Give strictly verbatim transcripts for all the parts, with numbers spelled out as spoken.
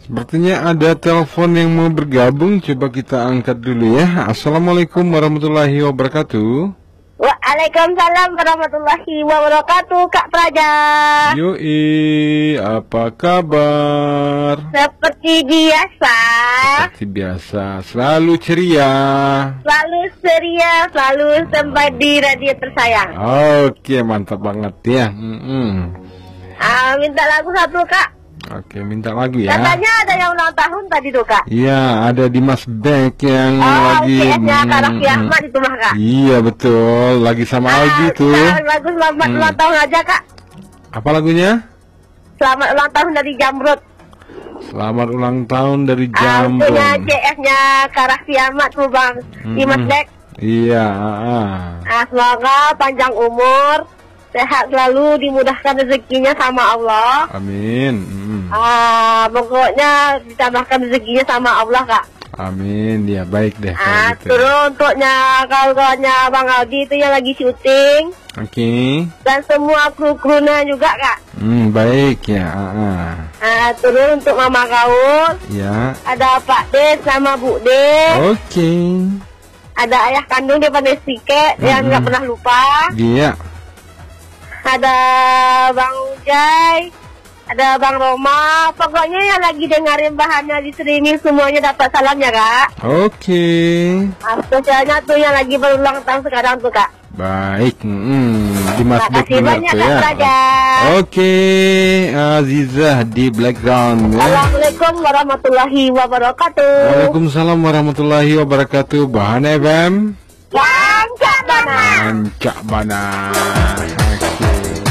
Sepertinya ada telepon yang mau bergabung. Coba kita angkat dulu ya. Assalamualaikum warahmatullahi wabarakatuh. Waalaikumsalam warahmatullahi wabarakatuh, Kak Praja. Yoi, apa kabar? Seperti biasa. Seperti biasa, selalu ceria. Selalu ceria, selalu sampai di radio tersayang. Oke, mantap banget ya. Mm-mm. Ah, minta lagu satu, Kak. Oke, minta lagu ya. Katanya ada yang ulang tahun tadi tuh, Kak. Iya, ada Dimas Beck yang Oh, lagi. C S-nya Kak mm, Raffi Ahmad itu mah, Kak. Iya betul, lagi sama Ah, Aldi tuh. kita lagu selamat Hmm. ulang tahun aja, Kak. Apa lagunya? Selamat ulang tahun dari Jamrut. Selamat ulang tahun dari Ah, Jambon. punya C S-nya Kak Raffi Ahmad tuh, Bang. Mm-mm. Dimas Beck. Iya. ah. Ah, semoga panjang umur, sehat selalu, dimudahkan rezekinya sama Allah. Amin. Mm. Ah, pokoknya ditambahkan rezekinya sama Allah, Kak. Amin. Ya baik deh kalau Ah, gitu. terus untuknya kawan-kawannya Bang Aldi itu yang lagi syuting Oke. dan semua kru-krunya juga, Kak. Hmm, baik ya. ah, ah. Ah, terus untuk Mama Kaul, Ya. ada Pak Des sama Bu Des, Oke. ada ayah kandung dia pada Sike yang nggak pernah lupa, Iya. ada Bang Ujai, ada Bang Roma, pokoknya yang lagi dengerin bahannya di streaming semuanya dapat salamnya, Kak. Oke. Nah, spesialnya tuh yang lagi berulang tahun sekarang tuh, Kak. Baik. Hmm, Dimas Beck Makasih benar banyak, tuh Kak ya. Praja. Oke, Azizah di background ya. Assalamualaikum warahmatullahi wabarakatuh. Waalaikumsalam warahmatullahi wabarakatuh. Bahan F M Lancak banget. Ancak Bana. Oke.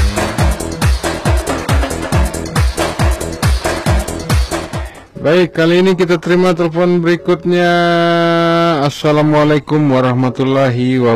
Baik, kali ini kita terima telepon berikutnya. Assalamualaikum warahmatullahi wabarakatuh.